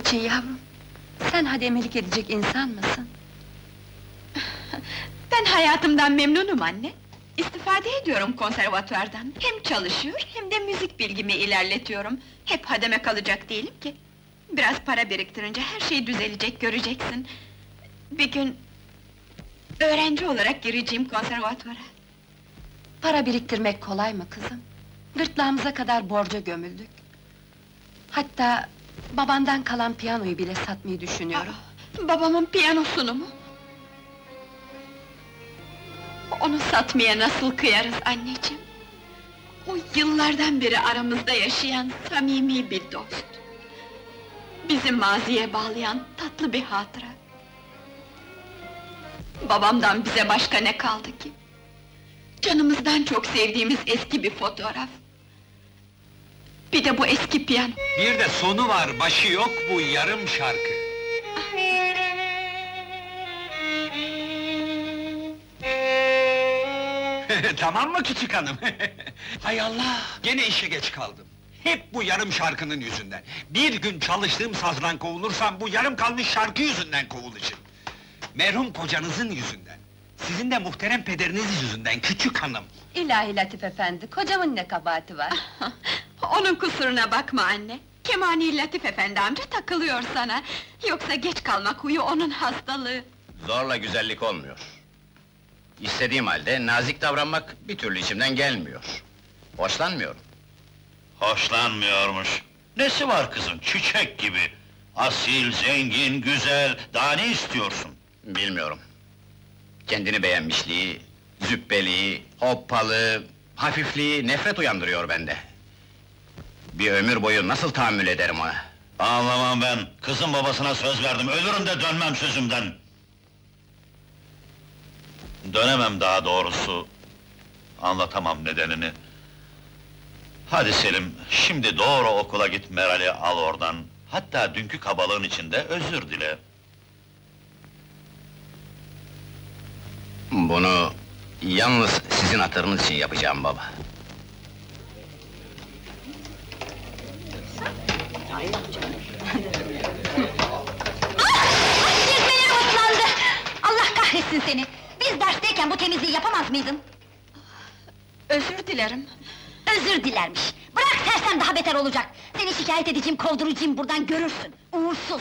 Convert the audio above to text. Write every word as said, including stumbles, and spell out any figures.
için yavrum? Sen hademelik edecek insan mısın? Ben hayatımdan memnunum anne. İstifade ediyorum konservatuvardan. Hem çalışıyor, hem de müzik bilgimi ilerletiyorum. Hep hademe kalacak değilim ki. Biraz para biriktirince her şey düzelecek, göreceksin. Bir gün... öğrenci olarak gireceğim konservatuvara. Para biriktirmek kolay mı kızım? Gırtlağımıza kadar borca gömüldük. Hatta babandan kalan piyanoyu bile satmayı düşünüyorum. Aa, babamın piyanosunu mu? Onu satmaya nasıl kıyarız anneciğim? O yıllardan beri aramızda yaşayan samimi bir dost. Bizi maziye bağlayan tatlı bir hatıra. Babamdan bize başka ne kaldı ki? Canımızdan çok sevdiğimiz eski bir fotoğraf. Bir de bu eski piyano. Bir de sonu var, başı yok bu yarım şarkı. Tamam mı küçük hanım? Hay Allah! Gene işe geç kaldım. Hep bu yarım şarkının yüzünden. Bir gün çalıştığım sazdan kovulursam, bu yarım kalmış şarkı yüzünden kovulacağım. Merhum kocanızın yüzünden. Sizin de muhterem pederiniz yüzünden küçük hanım. İlahi Latif efendi, kocamın ne kabahati var? Onun kusuruna bakma anne. Kemani Latif efendi amca takılıyor sana. Yoksa geç kalmak huyu onun hastalığı. Zorla güzellik olmuyor. İstediğim halde nazik davranmak bir türlü içimden gelmiyor. Hoşlanmıyorum. Hoşlanmıyormuş. Nesi var kızın, çiçek gibi. Asil, zengin, güzel, daha ne istiyorsun? Bilmiyorum. Kendini beğenmişliği, züppeliği, hoppalı, hafifliği nefret uyandırıyor bende. Bir ömür boyu nasıl tahammül ederim ona? Anlamam ben, kızın babasına söz verdim, ölürüm de dönmem sözümden. Dönemem daha doğrusu, anlatamam nedenini. Hadi Selim, şimdi doğru okula git, Meral'i al oradan. Hatta dünkü kabalığın içinde özür dile. Bunu yalnız sizin hatırınız için yapacağım baba. Dizmeler otlandı! Allah kahretsin seni! Biz dersteyken bu temizliği yapamaz mıydın? Özür dilerim. Özür dilermiş! Bırak sersem daha beter olacak! Seni şikayet edeceğim, kovduracağım buradan, görürsün! Uğursuz!